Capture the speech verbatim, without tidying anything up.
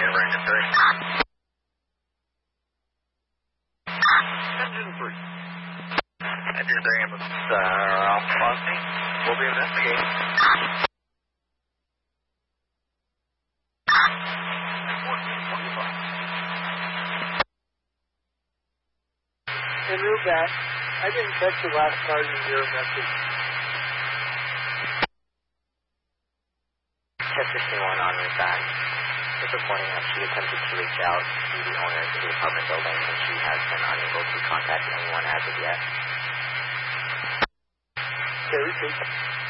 Engine three. Engine three. Engine three, ambulance, uh, Fossey. We'll be investigating. En route back. I didn't catch the last part of your message. Chester one on route back is reporting that she attempted to reach out to the owner of the apartment building and she has been unable to contact anyone as of yet. Okay, repeat.